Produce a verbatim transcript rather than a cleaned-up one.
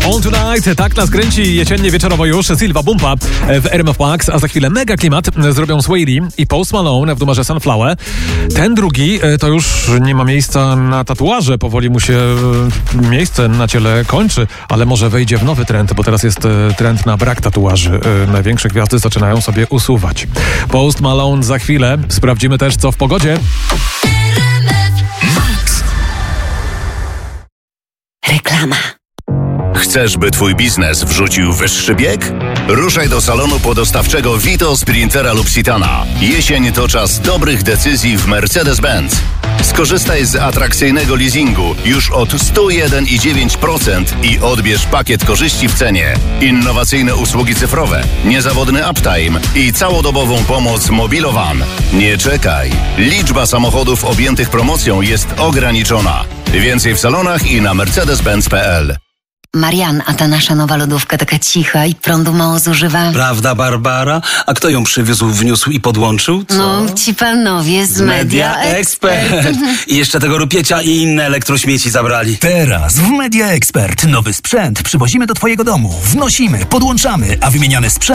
On Tonight, tak nas kręci jesiennie wieczorowo już Silva Bumpa w R M F Max, a za chwilę mega klimat zrobią Sway i Post Malone w numerze Sunflower. Ten drugi to już nie ma miejsca na tatuaże, powoli mu się miejsce na ciele kończy, ale może wejdzie w nowy trend, bo teraz jest trend na brak tatuaży. Największe gwiazdy zaczynają sobie usuwać. Post Malone za chwilę, sprawdzimy też co w pogodzie. Reklama. Chcesz, by twój biznes wrzucił wyższy bieg? Ruszaj do salonu podostawczego Vito, Sprintera lub Citana. Jesień to czas dobrych decyzji w Mercedes-Benz. Skorzystaj z atrakcyjnego leasingu już od sto jeden i dziewięć procent i odbierz pakiet korzyści w cenie. Innowacyjne usługi cyfrowe, niezawodny uptime i całodobową pomoc Mobilowan. Nie czekaj. Liczba samochodów objętych promocją jest ograniczona. Więcej w salonach i na mercedes benz kropka p l. Marian, a ta nasza nowa lodówka taka cicha i prądu mało zużywa. Prawda, Barbara? A kto ją przywiózł, wniósł i podłączył? Co? No, ci panowie z Media Expert. I jeszcze tego rupiecia i inne elektrośmieci zabrali. Teraz w Media Expert nowy sprzęt przywozimy do twojego domu. Wnosimy, podłączamy, a wymieniany sprzęt